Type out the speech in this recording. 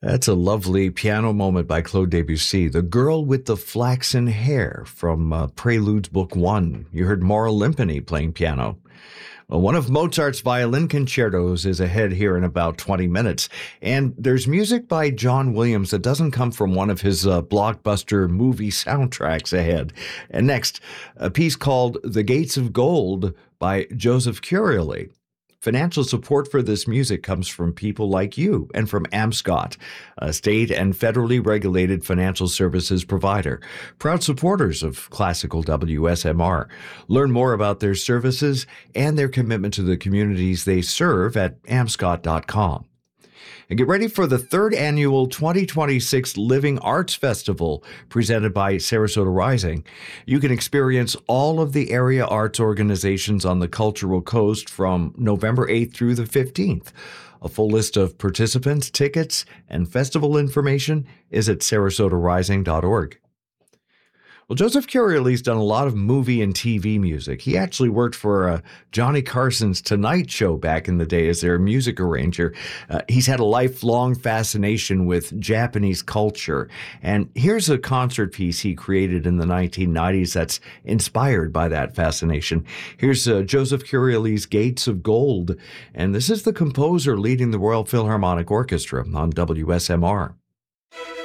That's a lovely piano moment by Claude Debussy. The Girl with the Flaxen Hair from Preludes Book 1. You heard Maura Limpany playing piano. Well, one of Mozart's violin concertos is ahead here in about 20 minutes. And there's music by John Williams that doesn't come from one of his blockbuster movie soundtracks ahead. And next, a piece called The Gates of Gold by Joseph Curioli. Financial support for this music comes from people like you and from AmScot, a state and federally regulated financial services provider, proud supporters of classical WSMR. Learn more about their services and their commitment to the communities they serve at amscot.com. And get ready for the third annual 2026 Living Arts Festival presented by Sarasota Rising. You can experience all of the area arts organizations on the Cultural Coast from November 8th through the 15th. A full list of participants, tickets, and festival information is at sarasotarising.org. Well, Joseph Curioli's done a lot of movie and TV music. He actually worked for Johnny Carson's Tonight Show back in the day as their music arranger. He's had a lifelong fascination with Japanese culture. And here's a concert piece he created in the 1990s that's inspired by that fascination. Here's Joseph Curioli's Gates of Gold. And this is the composer leading the Royal Philharmonic Orchestra on WSMR.